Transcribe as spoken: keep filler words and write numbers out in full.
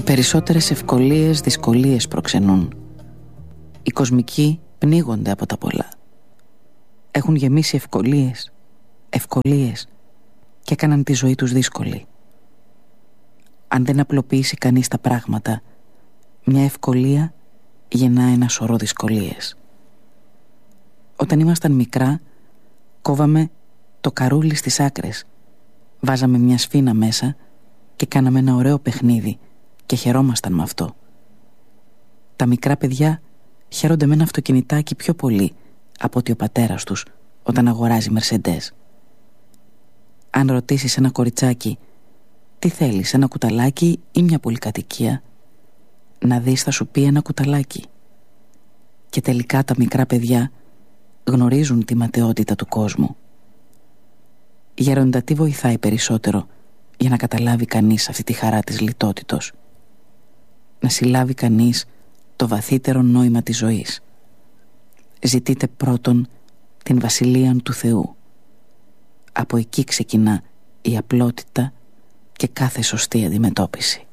Οι περισσότερες ευκολίες δυσκολίες προξενούν. Οι κοσμικοί πνίγονται από τα πολλά. Έχουν γεμίσει ευκολίες, ευκολίες και έκαναν τη ζωή τους δύσκολη. Αν δεν απλοποιήσει κανείς τα πράγματα, μια ευκολία γεννά ένα σωρό δυσκολίες. Όταν ήμασταν μικρά, κόβαμε το καρούλι στις άκρες, βάζαμε μια σφίνα μέσα και κάναμε ένα ωραίο παιχνίδι και χαιρόμασταν με αυτό. Τα μικρά παιδιά χαίρονται με ένα αυτοκινητάκι πιο πολύ από ότι ο πατέρας τους όταν αγοράζει Μερσεντές. Αν ρωτήσεις ένα κοριτσάκι τι θέλεις, ένα κουταλάκι ή μια πολυκατοικία, να δεις θα σου πει ένα κουταλάκι. Και τελικά τα μικρά παιδιά γνωρίζουν τη ματαιότητα του κόσμου. Γέροντα, τι βοηθάει περισσότερο για να καταλάβει κανείς αυτή τη χαρά της λιτότητος? Να συλλάβει κανείς το βαθύτερο νόημα της ζωής. Ζητείτε πρώτον την βασιλεία του Θεού. Από εκεί ξεκινά η απλότητα και κάθε σωστή αντιμετώπιση.